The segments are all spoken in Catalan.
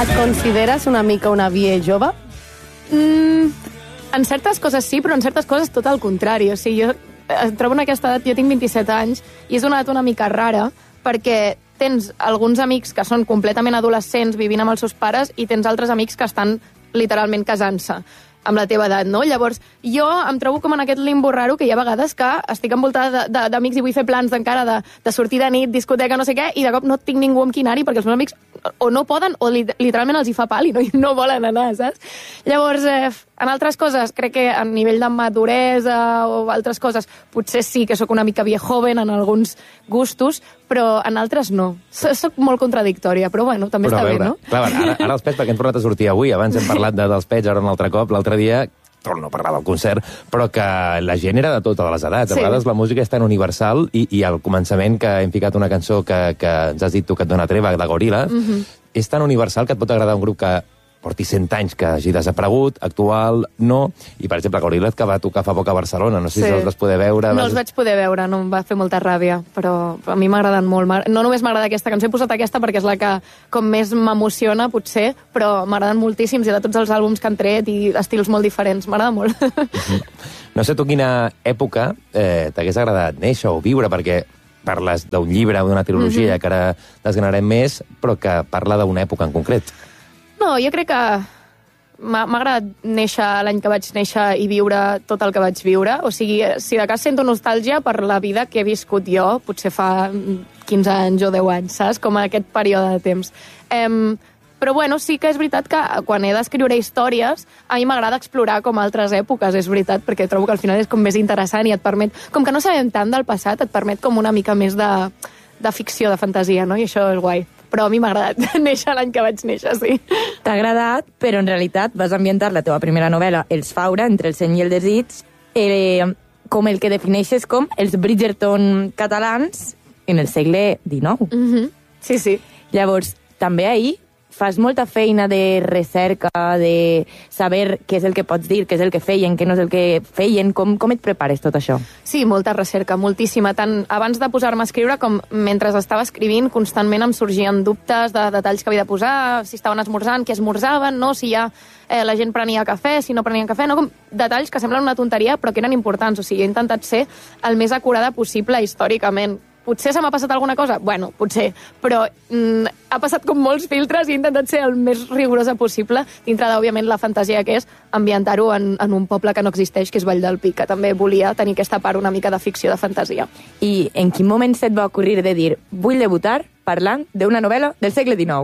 Et consideres una mica una vie jove? En certes coses sí, però en certes coses tot el contrari. O sigui, jo em trobo en aquesta edat, jo tinc 27 anys, i és una edat una mica rara, perquè tens alguns amics que són completament adolescents vivint amb els seus pares i tens altres amics que estan literalment casant-se amb la teva edat, no? Llavors, jo em trobo com en aquest limbo raro que hi ha vegades que estic envoltada d'amics i vull fer plans encara de sortir de nit, discoteca, no sé què, i de cop no tinc ningú amb qui anar-hi perquè els meus amics o no poden o literalment els hi fa pal i no volen anar, saps? Llavors, en altres coses, crec que a nivell de maduresa o altres coses, potser sí que sóc una mica viejoven en alguns gustos, però en altres no. Soc molt contradictòria, però bueno, també està bé, no? Clar, ara els pets, perquè hem tornat a sortir avui, abans hem parlat dels pets, ara un altre cop, l'altre dia torno a parlar del concert, però que la gent era de totes les edats. A vegades la música és tan universal i al començament que hem ficat una cançó que ens has dit tu que et dona treva, de Gorillaz, és tan universal que et pot agradar un grup que porti 100 anys que hagi desaparegut, actual, no. I, per exemple, Gorillaz, que va tocar fa poc a Barcelona, no sé si els vas poder veure. No els vaig poder veure, no em va fer molta ràbia, però a mi m'agraden molt. No només m'agrada aquesta cançó, he posat aquesta perquè és la que com més m'emociona, potser, però m'agraden moltíssims i de tots els àlbums que han tret i estils molt diferents. M'agrada molt. No sé tu quina època t'hagués agradat néixer o viure, perquè parles d'un llibre o d'una trilogia que ara desgranarem més, però que parla d'una època en concret. No, jo crec que m'ha agradat néixer l'any que vaig néixer i viure tot el que vaig viure. O sigui, si de cas sento nostàlgia per la vida que he viscut jo, potser fa 15 anys o 10 anys, saps? Com aquest període de temps. Però bueno, sí que és veritat que quan he d'escriure històries, a mi m'agrada explorar com altres èpoques, és veritat, perquè trobo que al final és com més interessant i et permet... Com que no sabem tant del passat, et permet com una mica més de ficció, de fantasia, no? I això és guai. Però a mi m'ha agradat néixer l'any que vaig néixer, sí. T'ha agradat, però en realitat vas ambientar la teva primera novel·la, Els Faura, entre el seny i el desig, com el que defineixes com els Bridgerton catalans en el segle XIX. Sí, sí. Llavors, també ahir fas molta feina de recerca, de saber què és el que pots dir, què és el que feien, què no és el que feien. Com et prepares tot això? Sí, molta recerca, moltíssima. Tant abans de posar-me a escriure com mentre estava escrivint, constantment em sorgien dubtes de detalls que havia de posar, si estaven esmorzant, què esmorzaven, no? Si ja la gent prenia cafè, si no prenien cafè, no? Com detalls que semblen una tonteria però que eren importants. O sigui, he intentat ser el més acurada possible històricament. Potser se m'ha passat alguna cosa? Bueno, potser, però ha passat com molts filtres i he intentat ser el més rigorosa possible dintre d'òbviament la fantasia que és ambientar-ho en un poble que no existeix, que és Vall del Pi, que també volia tenir aquesta part una mica de ficció, de fantasia. I en quin moment se't va ocorrir de dir vull debutar parlant d'una novel·la del segle XIX?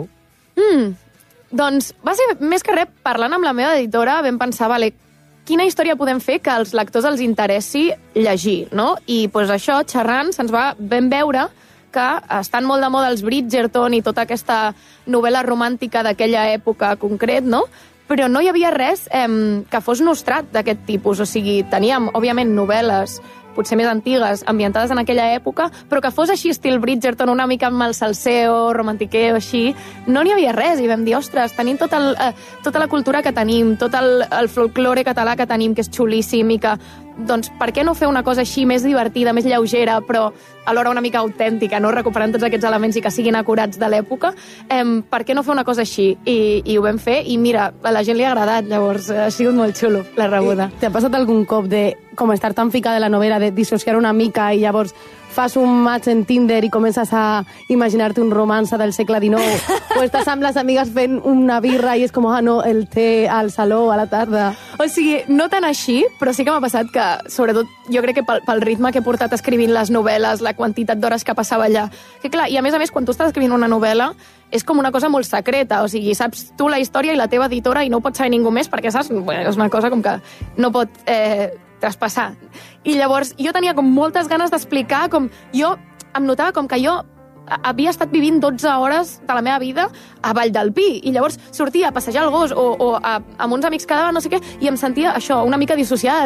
Doncs va ser més que res parlant amb la meva editora, vam pensar, vale, quina història podem fer que als lectors els interessi llegir, no? I doncs això, xerrant, vam veure que estan molt de moda els Bridgerton i tota aquesta novel·la romàntica d'aquella època concret, no? Però no hi havia res que fos nostrat d'aquest tipus. O sigui, teníem, òbviament, novel·les potser més antigues, ambientades en aquella època, però que fos així estil Bridgerton, una mica amb el salseo, romantiqueo, així, no n'hi havia res. I vam dir, ostres, tenim tota la cultura que tenim, tot el folklore català que tenim, que és xulíssim, i que, doncs, per què no fer una cosa així més divertida, més lleugera, però alhora una mica autèntica, no? Recuperant tots aquests elements i que siguin acurats de l'època? Per què no fer una cosa així? I ho vam fer, i mira, a la gent li ha agradat, llavors ha sigut molt xulo, la rebuda. T'ha passat algun cop de com estar tan ficada de la novel·la, de dissociar una mica i llavors fas un match en Tinder i comences a imaginar-te un romança del segle XIX o estàs amb les amigues fent una birra i és com, no, el té al saló a la tarda? O sigui, no tan així, però sí que m'ha passat que, sobretot, jo crec que pel ritme que he portat escrivint les novel·les, la quantitat d'hores que passava allà, que clar, i a més, quan tu estàs escrivint una novel·la, és com una cosa molt secreta, o sigui, saps tu la història i la teva editora i no ho pot saber ningú més perquè, saps, és una cosa com que no pot traspassar. I llavors jo tenia com moltes ganes d'explicar com jo em notava com que jo havia estat vivint 12 hores de la meva vida a Vall del Pi i llavors sortia a passejar el gos o amb uns amics quedava no sé què i em sentia això, una mica dissociada, de dir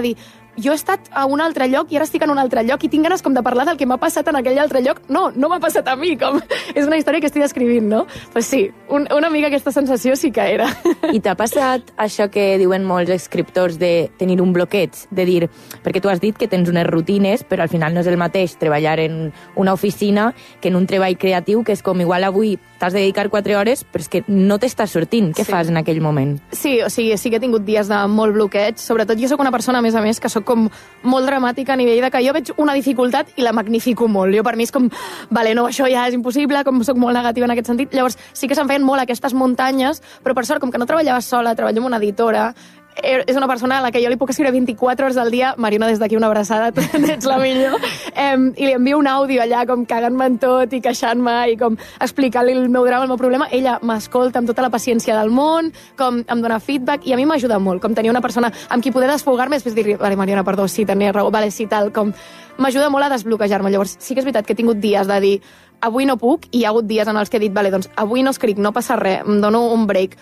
jo he estat a un altre lloc i ara estic en un altre lloc i tinc ganes com de parlar del que m'ha passat en aquell altre lloc. No m'ha passat a mi, com és una història que estic descrivint, no? Pues sí, una mica aquesta sensació sí que era. I t'ha passat això que diuen molts escriptors de tenir un bloqueig, de dir, perquè tu has dit que tens unes rutines, però al final no és el mateix treballar en una oficina que en un treball creatiu, que és com igual avui t'has de dedicar 4 hores, però és que no t'estàs sortint. Què fas en aquell moment? Sí, o sigui, sí que he tingut dies de molt bloqueig. Sobretot jo sóc una persona, a més, que sóc com molt dramàtica a nivell de que jo veig una dificultat i la magnifico molt. Jo per mi és com, vale, no, això ja és impossible, com sóc molt negativa en aquest sentit. Llavors sí que se'm feien molt aquestes muntanyes, però per sort, com que no treballava sola, treballo amb una editora, és una persona a la que jo li puc escriure 24 hores al dia. Mariona, des d'aquí una abraçada, tu ets la millor. I li envio un àudio allà com cagant-me en tot i queixant-me i com explicant-li el meu drama, el meu problema. Ella m'escolta amb tota la paciència del món, com em dona feedback, i a mi m'ajuda molt, com tenir una persona amb qui poder desfogar-me i després dir-li, vale, Mariona, perdó, sí, tenia raó, vale, sí, tal, com m'ajuda molt a desbloquejar-me. Llavors sí que és veritat que he tingut dies de dir avui no puc, i hi ha hagut dies en els que he dit, vale, doncs avui no escric, no passa res, em dono un break.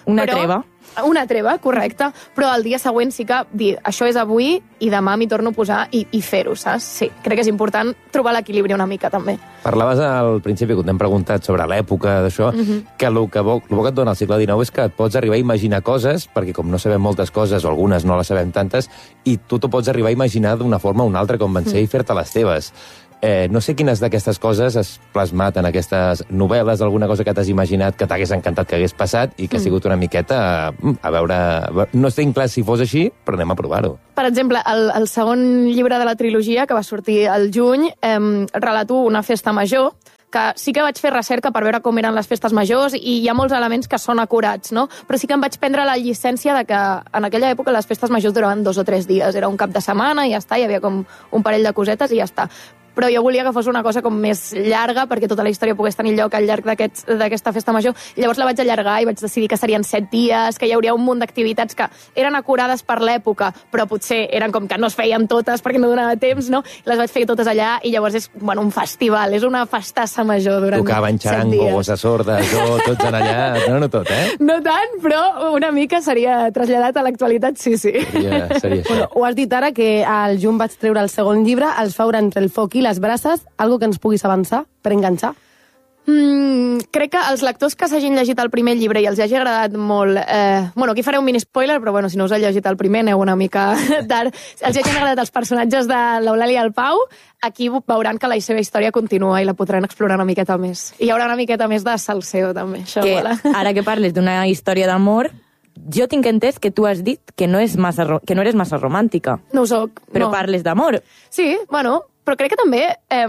Una treva, correcte, però el dia següent sí que dir, això és avui i demà m'hi torno a posar i fer-ho, saps? Sí, crec que és important trobar l'equilibri una mica, també. Parlaves al principi, quan t'hem preguntat sobre l'època d'això, que el que et dona el segle XIX és que et pots arribar a imaginar coses, perquè com no sabem moltes coses, o algunes no les sabem tantes, i tu t'ho pots arribar a imaginar d'una forma o una altra com van ser i fer-te les teves. No sé quines d'aquestes coses has plasmat en aquestes novel·les, alguna cosa que t'has imaginat que t'hagués encantat que hagués passat i que ha sigut una miqueta a veure... No estic clar si fos així, però anem a provar-ho. Per exemple, el segon llibre de la trilogia, que va sortir al juny, relato una festa major, que sí que vaig fer recerca per veure com eren les festes majors i hi ha molts elements que són acurats, no? Però sí que em vaig prendre la llicència de que en aquella època les festes majors duraven 2 o 3 dies. Era un cap de setmana i ja està, hi havia com un parell de cosetes i ja està. Però jo volia que fos una cosa com més llarga perquè tota la història pogués tenir lloc al llarg d'aquesta festa major. I llavors la vaig allargar i vaig decidir que serien 7 dies, que hi hauria un munt d'activitats que eren acurades per l'època, però potser eren com que no es feien totes perquè no donava temps, no? Les vaig fer totes allà i llavors és un festival, és una festassa major durant 7 dies. Tocaven xarango, bossa sorda, tots en allà, no tot, eh? No tant, però una mica seria traslladat a l'actualitat, sí. Seria això. Bueno, ho has dit ara, que al juny vaig treure el segon llibre, Els Faura entre el foc i les brases, algo que ens puguis avançar per enganxar? Crec que els lectors que s'hagin llegit el primer llibre i els hagi agradat molt... aquí faré un mini spoiler, però si no us heu llegit el primer, aneu una mica tard. Els hagin agradat els personatges de l'Eulàlia i el Pau, aquí veuran que la seva història continua i la podran explorar una miqueta més. I hi haurà una miqueta més de salseo, també. Això que, ara que parles d'una història d'amor, jo tinc entès que tu has dit que no eres massa romàntica. No ho soc, però parles d'amor. Sí, però crec que també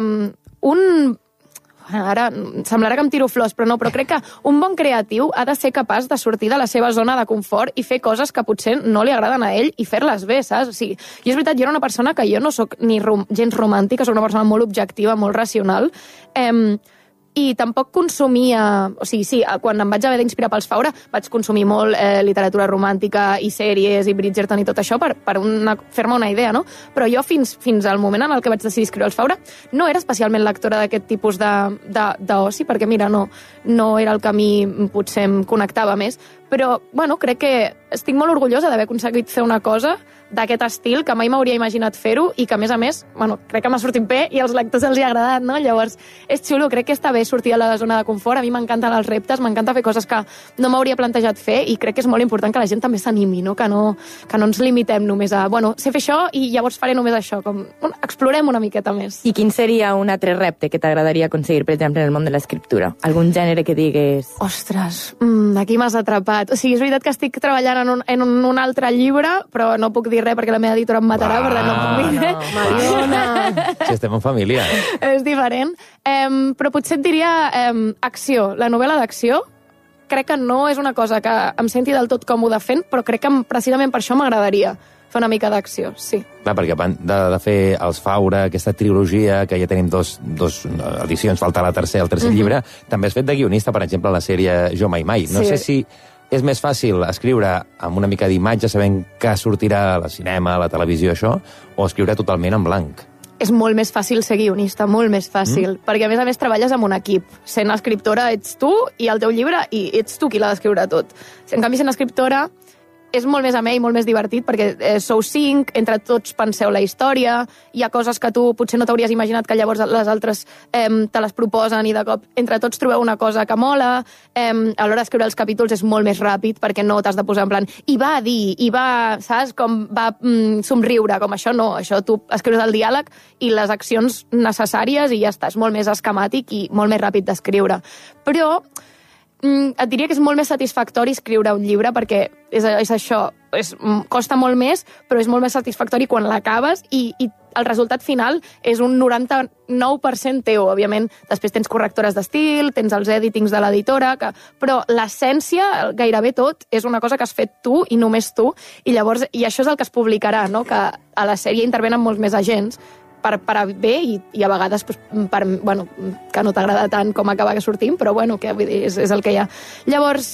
ara semblarà que em tiro flors, però no, però crec que un bon creatiu ha de ser capaç de sortir de la seva zona de confort i fer coses que potser no li agraden a ell i fer-les bé, saps? O sigui, i és veritat, jo era una persona que jo no sóc ni gens romàntica, sóc una persona molt objectiva, molt racional, i tampoc consumia... O sigui, sí, quan em vaig haver d'inspirar pels Faura, vaig consumir molt literatura romàntica i sèries i Bridgerton i tot això per fer-me una idea, no? Però jo fins al moment en el que vaig decidir escriure els Faura no era especialment lectora d'aquest tipus d'oci, perquè, mira, no era el que a mi potser em connectava més, però, crec que estic molt orgullosa d'haver aconseguit fer una cosa d'aquest estil, que mai m'hauria imaginat fer-ho i que, a més, crec que m'ha sortit bé i als lectors els hi ha agradat, no? Llavors, és xulo, crec que està bé sortir a la zona de confort. A mi m'encanten els reptes, m'encanta fer coses que no m'hauria plantejat fer i crec que és molt important que la gent també s'animi, no? Que no ens limitem només a, sé fer això i llavors faré només això. Explorem una miqueta més. I quin seria un altre repte que t'agradaria aconseguir, per exemple, en el món de l'escriptura? Algun gènere que digues... Ostres, aquí m'has atrapat. O sigui, és veritat que estic treballant en un altre llibre, però no puc dir res perquè la meva editora em matarà, per tant no puc dir res. Mariona! Si estem en família. És diferent. Però potser et diria acció. La novel·la d'acció crec que no és una cosa que em senti del tot còmode fent, però crec que precisament per això m'agradaria fer una mica d'acció, sí. Clar, perquè de fer els Faura, aquesta trilogia, que ja tenim dos edicions, falta la tercera, el tercer llibre, també has fet de guionista, per exemple, a la sèrie Jo Mai Mai. No sé si és més fàcil escriure amb una mica d'imatge, sabent que sortirà a la cinema, a la televisió, això, o escriure totalment en blanc? És molt més fàcil ser guionista, molt més fàcil, perquè a més treballes amb un equip. Sent escriptora ets tu i el teu llibre, i ets tu qui l'ha d'escriure tot. En canvi, sent escriptora, és molt més amè i molt més divertit, perquè sou 5, entre tots penseu la història, hi ha coses que tu potser no t'hauries imaginat que llavors les altres te les proposen i de cop entre tots trobeu una cosa que mola, a l'hora d'escriure els capítols és molt més ràpid perquè no t'has de posar en plan, i va a dir, i va, saps, com va somriure, com això no, això tu escrius el diàleg i les accions necessàries i ja està, és molt més esquemàtic i molt més ràpid d'escriure. Però et diria que és molt més satisfactori escriure un llibre perquè és això, costa molt més, però és molt més satisfactori quan l'acabes i el resultat final és un 99% teu, òbviament. Després tens correctores d'estil, tens els editings de l'editora, però l'essència, gairebé tot, és una cosa que has fet tu i només tu, i llavors i això és el que es publicarà, no? Que a la sèrie intervenen molts més agents, per bé i a vegades que no t'agrada tant com acaba sortint, però que vull dir, és el que hi ha. Llavors,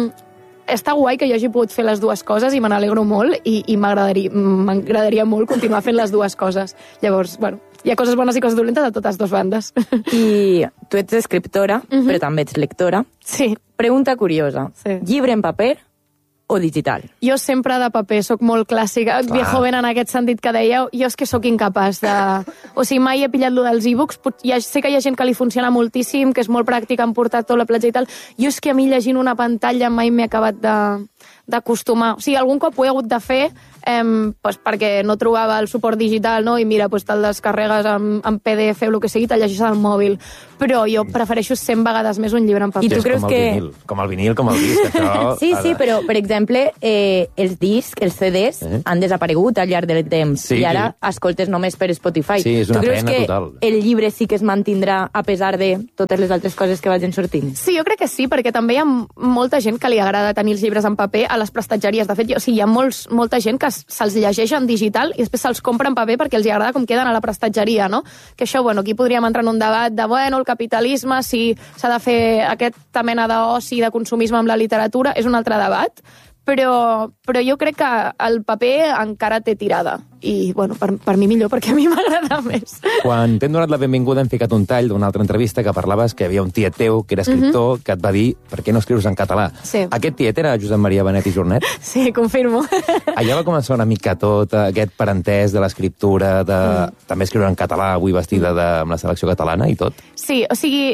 està guai que jo hagi pogut fer les dues coses i me n'alegro molt i m'agradaria molt continuar fent les dues coses. Llavors, hi ha coses bones i coses dolentes a totes dues bandes. I tu ets escriptora, però també ets lectora. Sí. Pregunta curiosa. Sí. Llibre en paper o digital? Jo sempre de paper, sóc molt clàssica, viejoven en aquest sentit que dèieu, jo és que sóc incapaç de... O sigui, mai he pillat lo dels e-books, sé que hi ha gent que li funciona moltíssim, que és molt pràctic, han portat tot la platja i tal, jo és que a mi llegint una pantalla mai m'he acabat d'acostumar. O sigui, algun cop ho he hagut de fer, perquè no trobava el suport digital, no? I mira, te'l descarregues en PDF o el que sigui, te'l llegeixes al mòbil. Però jo prefereixo 100 vegades més un llibre en paper. I tu creus que... Com el vinil, com el disc, això... Sí, però, per exemple, els discs, els CDs, han desaparegut al llarg del temps, i ara escoltes només per Spotify. Sí, és una pena total. Tu creus que el llibre sí que es mantindrà a pesar de totes les altres coses que vagin sortint? Sí, jo crec que sí, perquè també hi ha molta gent que li agrada tenir els llibres en paper a les prestatgeries. De fet, hi ha molta gent que se'ls llegeix en digital i després se'ls compra en paper perquè els agrada com queden a la prestatgeria, no? Que això, aquí podríem entrar en un debat de, el capitalisme, si s'ha de fer aquesta mena d'oci, de consumisme amb la literatura, és un altre debat, però jo crec que el paper encara té tirada. I, per mi millor, perquè a mi m'agrada més. Quan t'hem donat la benvinguda hem ficat un tall d'una altra entrevista que parlaves que hi havia un tiet teu, que era escriptor, que et va dir per què no escrius en català. Sí. Aquest tiet era Josep Maria Benet i Jornet? Sí, confirmo. Allà va començar una mica tot aquest parentès de l'escriptura, de també escriure en català, avui vestida amb la selecció catalana i tot? Sí, o sigui,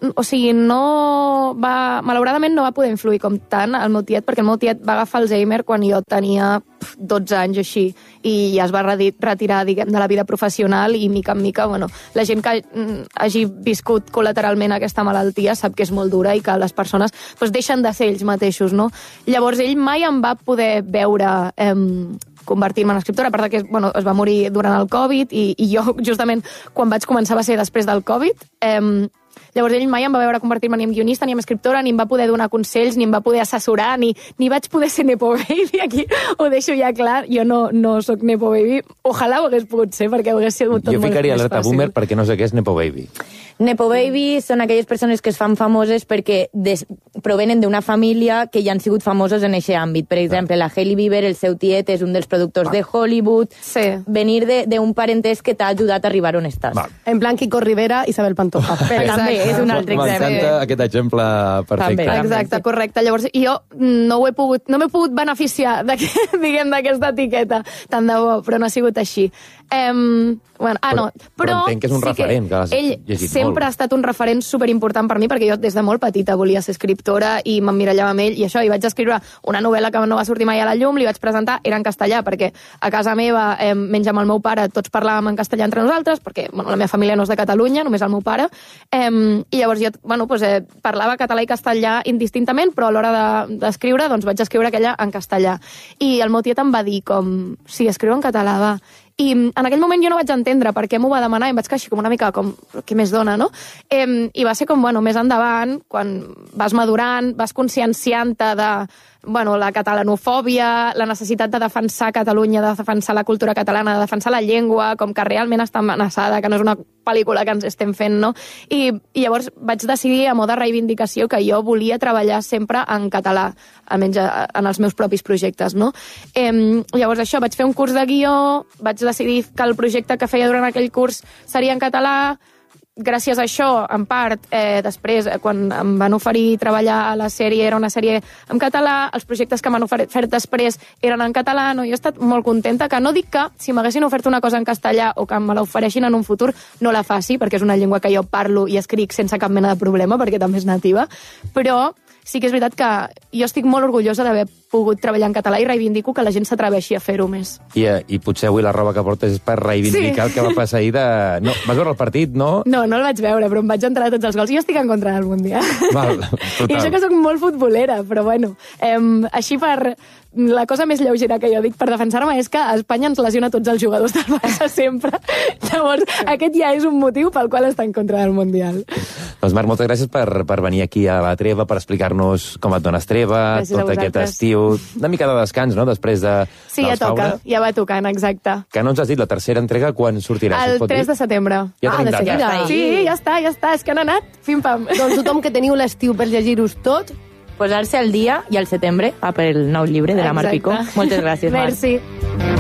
no va... Malauradament no va poder influir com tant el meu tiet, perquè el meu tiet va agafar Alzheimer quan jo tenia 12 anys així, i ja es va retirar, diguem, de la vida professional, i mica en mica, la gent que hagi viscut col·lateralment aquesta malaltia sap que és molt dura i que les persones deixen de ser ells mateixos, no? Llavors ell mai em va poder veure convertir-me en escriptora, a part que es va morir durant el Covid, i jo justament quan vaig començar va ser després del Covid. Llavors ell mai em va veure convertir-me ni en guionista, ni en escriptora, ni em va poder donar consells, ni em va poder assessorar, ni vaig poder ser Nepo Baby. Aquí ho deixo ja clar, jo no soc Nepo Baby. Ojalà ho hagués pogut ser, perquè ho hagués sigut tot molt més fàcil. Jo ficaria alerta boomer perquè no sé què és Nepo Baby. Nepo Baby són aquelles persones que es fan famoses perquè provenen d'una família que ja han sigut famosos en aquest àmbit. Per exemple, la Hailey Bieber, el seu tiet, és un dels productors de Hollywood. Sí. Venir d'un parentès que t'ha ajudat a arribar on estàs. En plan Kiko Rivera i Isabel Pantoja. També és un altre exemple. M'encanta aquest exemple perfecte. Exacte, correcte. Llavors, jo no m'he pogut beneficiar d'aquesta etiqueta, tant de bo, però no ha sigut així. Però entenc que és un referent, que l'has llegit molt. Ell sempre ha estat un referent superimportant per mi, perquè jo des de molt petita volia ser escriptora i m'emmirallava amb ell, i això, i vaig escriure una novel·la que no va sortir mai a la llum, li vaig presentar, era en castellà, perquè a casa meva, menys amb el meu pare, tots parlàvem en castellà entre nosaltres, perquè la meva família no és de Catalunya, només el meu pare, i llavors jo parlava català i castellà indistintament, però a l'hora d'escriure, vaig escriure aquella en castellà. I el meu tiet em va dir si escriu en català, va. I en aquell moment jo no vaig entendre per què m'ho va demanar i em vaig quedar així com una mica què més dona, no? I va ser més endavant, quan vas madurant, vas conscienciant-te de la catalanofòbia, la necessitat de defensar Catalunya, de defensar la cultura catalana, de defensar la llengua, com que realment està amenaçada, que no és una pel·lícula que ens estem fent, no? I llavors vaig decidir, a mode de reivindicació, que jo volia treballar sempre en català, almenys en els meus propis projectes, no? Llavors això, vaig fer un curs de guió, vaig decidir que el projecte que feia durant aquell curs seria en català, gràcies a això, en part, després, quan em van oferir treballar a la sèrie, era una sèrie en català, els projectes que m'han ofert després eren en català, no? Jo he estat molt contenta, que no dic que si m'haguessin ofert una cosa en castellà o que me l'ofereixin en un futur, no la faci, perquè és una llengua que jo parlo i escric sense cap mena de problema, perquè també és nativa, però sí que és veritat que jo estic molt orgullosa d'haver pogut treballar en català i reivindico que la gent s'atreveixi a fer-ho més. I potser avui la roba que portes és per reivindicar el que va passar ahir de... No, vas veure el partit, no? No el vaig veure, però em vaig entrar a tots els gols. Jo estic en contra del Mundial. Val, total. I això que soc molt futbolera, però bueno, així per... La cosa més lleugera que jo dic per defensar-me és que a Espanya ens lesiona tots els jugadors del Barça sempre. Llavors, aquest ja és un motiu pel qual està en contra del Mundial. Doncs Marc, moltes gràcies per venir aquí a la treva, per explicar-nos com et dones treva, tot aquest estiu. Una mica de descans, no?, després de... Sí, ja toca, ja va tocant, exacte. Que no ens has dit, la tercera entrega quan sortirà? El 3 de setembre. Ja tenim data. Sí, ja està, és que han anat, pim-pam. Doncs tothom que teniu l'estiu per llegir-vos tot, posar-se al dia i al setembre a per el nou llibre de la Mar Picó. Moltes gràcies, Mar. Merci.